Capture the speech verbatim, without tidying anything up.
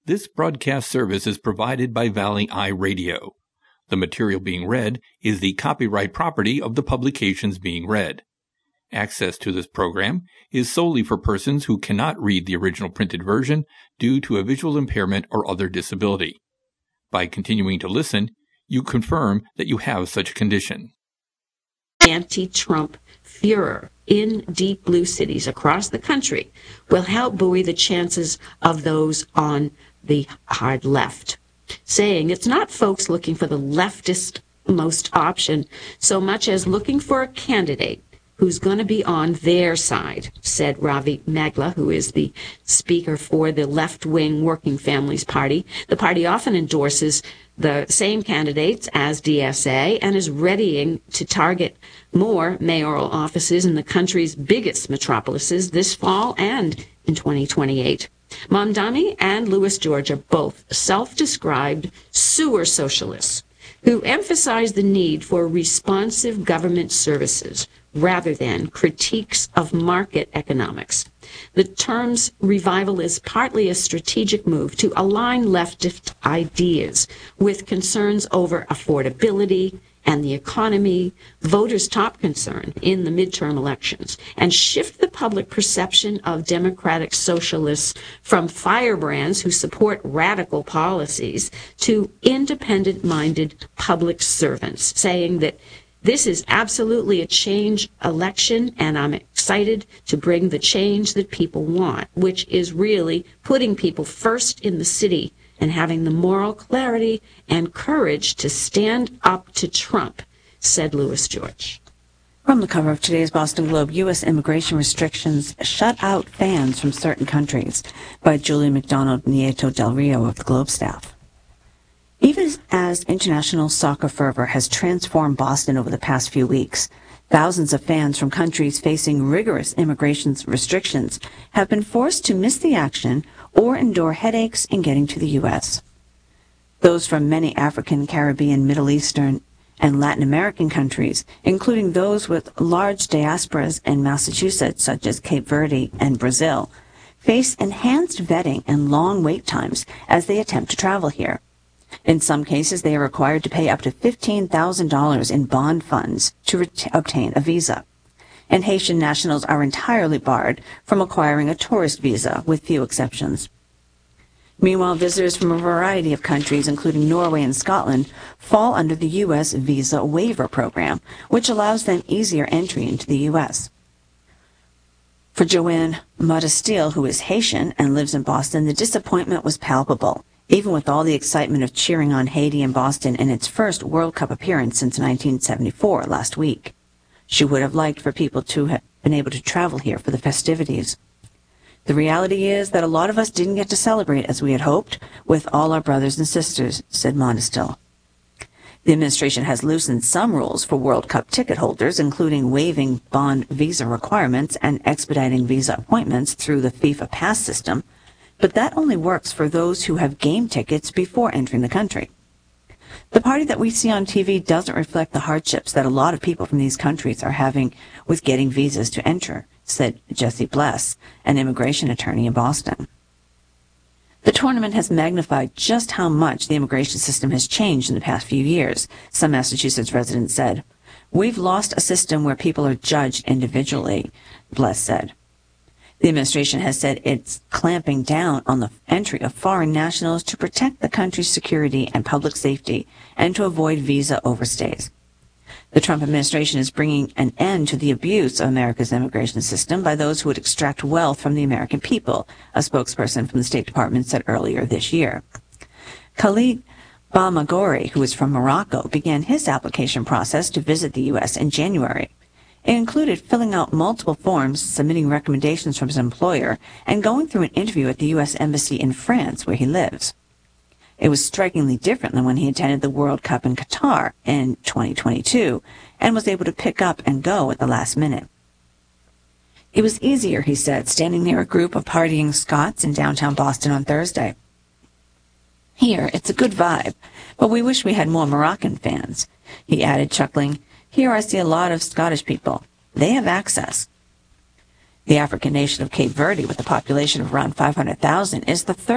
This broadcast service is provided by Valley Eye Radio. The material being read is the copyright property of the publications being read. Access to this program is solely for persons who cannot read the original printed version due to a visual impairment or other disability. By continuing to listen, you confirm that you have such a condition. Anti-Trump furor in deep blue cities across the country will help buoy the chances of those on the hard left, saying it's not folks looking for the leftist most option so much as looking for a candidate who's going to be on their side, said Ravi Magla, who is the speaker for the left-wing Working Families Party. The party often endorses the same candidates as D S A and is readying to target more mayoral offices in the country's biggest metropolises this fall and in twenty twenty-eight. Mamdani and Louis George are both self-described sewer socialists who emphasize the need for responsive government services rather than critiques of market economics. The term's revival is partly a strategic move to align leftist ideas with concerns over affordability and the economy, voters' top concern in the midterm elections, and shift the public perception of democratic socialists from firebrands who support radical policies to independent-minded public servants, saying that this is absolutely a change election, and I'm excited to bring the change that people want, which is really putting people first in the city and having the moral clarity and courage to stand up to Trump, said Louis George. From the cover of today's Boston Globe, U S immigration restrictions shut out fans from certain countries, by Julie McDonald Nieto Del Rio of the Globe staff. Even as international soccer fervor has transformed Boston over the past few weeks, thousands of fans from countries facing rigorous immigration restrictions have been forced to miss the action or endure headaches in getting to the U S. Those from many African, Caribbean, Middle Eastern, and Latin American countries, including those with large diasporas in Massachusetts, such as Cape Verde and Brazil, face enhanced vetting and long wait times as they attempt to travel here. In some cases, they are required to pay up to fifteen thousand dollars in bond funds to ret- obtain a visa. And Haitian nationals are entirely barred from acquiring a tourist visa, with few exceptions. Meanwhile, visitors from a variety of countries, including Norway and Scotland, fall under the U S Visa Waiver Program, which allows them easier entry into the U S. For Joanne Modestil, who is Haitian and lives in Boston, the disappointment was palpable, even with all the excitement of cheering on Haiti and Boston in its first World Cup appearance since nineteen seventy-four last week. She would have liked for people to have been able to travel here for the festivities. The reality is that a lot of us didn't get to celebrate as we had hoped with all our brothers and sisters, said Modestil. The administration has loosened some rules for World Cup ticket holders, including waiving bond visa requirements and expediting visa appointments through the FIFA Pass system, but that only works for those who have game tickets before entering the country. The party that we see on T V doesn't reflect the hardships that a lot of people from these countries are having with getting visas to enter, said Jesse Bless, an immigration attorney in Boston. The tournament has magnified just how much the immigration system has changed in the past few years, some Massachusetts residents said. We've lost a system where people are judged individually, Bless said. The administration has said it's clamping down on the entry of foreign nationals to protect the country's security and public safety and to avoid visa overstays. The Trump administration is bringing an end to the abuse of America's immigration system by those who would extract wealth from the American people, a spokesperson from the State Department said earlier this year. Khalid Balmagori, who is from Morocco, began his application process to visit the U S in January. It included filling out multiple forms, submitting recommendations from his employer, and going through an interview at the U S Embassy in France, where he lives. It was strikingly different than when he attended the World Cup in Qatar in twenty twenty-two and was able to pick up and go at the last minute. It was easier, he said, standing near a group of partying Scots in downtown Boston on Thursday. Here, it's a good vibe, but we wish we had more Moroccan fans, he added, chuckling. Here I see a lot of Scottish people. They have access. The African nation of Cape Verde, with a population of around five hundred thousand, is the third